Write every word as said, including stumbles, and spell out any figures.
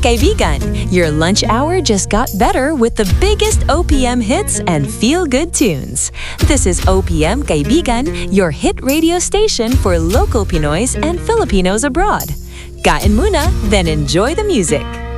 kaibigan, your lunch hour just got better with the biggest O P M hits and feel-good tunes. This is O P M Kaibigan, your hit radio station for local Pinoys and Filipinos abroad. Kain muna, then enjoy the music.